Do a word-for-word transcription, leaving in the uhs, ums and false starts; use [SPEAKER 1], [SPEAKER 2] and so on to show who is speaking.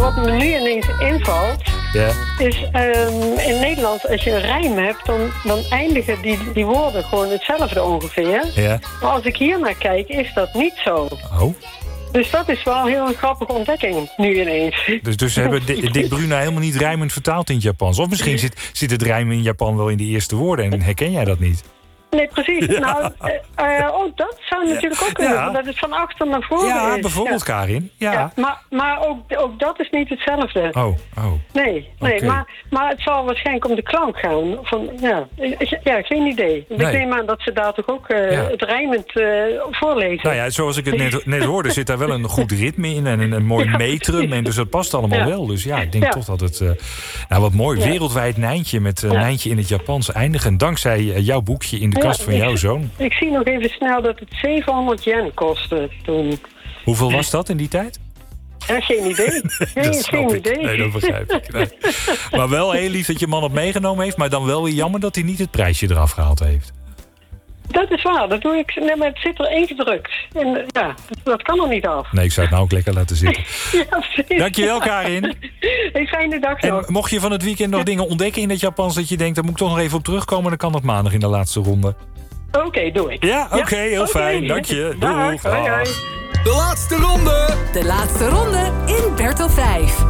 [SPEAKER 1] wat me nu ineens invalt...
[SPEAKER 2] Ja.
[SPEAKER 1] is um, in Nederland, als je een rijm hebt... dan, dan eindigen die, die woorden gewoon hetzelfde ongeveer.
[SPEAKER 2] Ja.
[SPEAKER 1] Maar als ik hier naar kijk, is dat niet zo.
[SPEAKER 2] Oh.
[SPEAKER 1] Dus dat is wel een heel grappige ontdekking, nu ineens.
[SPEAKER 2] Dus, dus ze hebben Dick Bruna helemaal niet rijmend vertaald in het Japans. Of misschien zit, zit het rijmen in Japan wel in de eerste woorden... en herken jij dat niet?
[SPEAKER 1] Nee, precies.
[SPEAKER 2] Ja.
[SPEAKER 1] Nou, uh, uh, oh, dat zou natuurlijk ook kunnen.
[SPEAKER 2] Ja.
[SPEAKER 1] Dat het van achter naar voren
[SPEAKER 2] Ja,
[SPEAKER 1] is.
[SPEAKER 2] bijvoorbeeld,
[SPEAKER 1] ja.
[SPEAKER 2] Karin. Ja.
[SPEAKER 1] Ja, maar maar ook, ook dat is niet hetzelfde.
[SPEAKER 2] Oh, oh.
[SPEAKER 1] Nee, nee
[SPEAKER 2] Okay.
[SPEAKER 1] maar, maar het zal waarschijnlijk om de klank gaan. Van, ja, ja, geen idee.
[SPEAKER 2] Nee.
[SPEAKER 1] Ik neem aan dat ze daar toch ook uh,
[SPEAKER 2] Ja.
[SPEAKER 1] het rijmend uh, voorlezen.
[SPEAKER 2] Nou ja, zoals ik het net, net hoorde, zit daar wel een goed ritme in... en een, een mooi
[SPEAKER 1] Ja,
[SPEAKER 2] metrum. En dus dat past allemaal
[SPEAKER 1] ja.
[SPEAKER 2] wel. Dus ja, ik denk
[SPEAKER 1] Ja.
[SPEAKER 2] toch dat het... Uh, nou, wat mooi.
[SPEAKER 1] Ja.
[SPEAKER 2] Wereldwijd Nijntje met uh,
[SPEAKER 1] Ja.
[SPEAKER 2] Nijntje in het Japans eindigen. Dankzij uh, jouw boekje in de
[SPEAKER 1] Ja,
[SPEAKER 2] kast van
[SPEAKER 1] ik-
[SPEAKER 2] jouw zoon.
[SPEAKER 1] Ik zie nog even snel dat het zevenhonderd yen kostte toen.
[SPEAKER 2] Hoeveel was dat in die tijd?
[SPEAKER 1] Ja, geen idee. Geen,
[SPEAKER 2] Dat snap
[SPEAKER 1] geen
[SPEAKER 2] ik.
[SPEAKER 1] idee.
[SPEAKER 2] Nee, dat begrijp ik. Nee. Maar wel heel lief dat je man het meegenomen heeft. Maar dan wel weer jammer dat hij niet het prijsje eraf gehaald heeft.
[SPEAKER 1] Dat is waar, dat doe ik. Nee, maar het zit er ingedrukt. En uh, ja, dat, dat kan er niet af.
[SPEAKER 2] Nee, ik zou het nou ook lekker laten zitten.
[SPEAKER 1] Ja, precies.
[SPEAKER 2] Dankjewel, Karin.
[SPEAKER 1] Een fijne dag nog.
[SPEAKER 2] En mocht je van het weekend nog dingen ontdekken in het Japans... dat je denkt, daar moet ik toch nog even op terugkomen... dan kan dat maandag in de laatste ronde.
[SPEAKER 1] Oké, okay, doe ik.
[SPEAKER 2] Ja, oké, okay, heel
[SPEAKER 1] okay.
[SPEAKER 2] fijn. Dank je. Doeg.
[SPEAKER 1] Dag, hoi, hoi.
[SPEAKER 3] De laatste ronde.
[SPEAKER 4] De laatste ronde in Bertel vijf.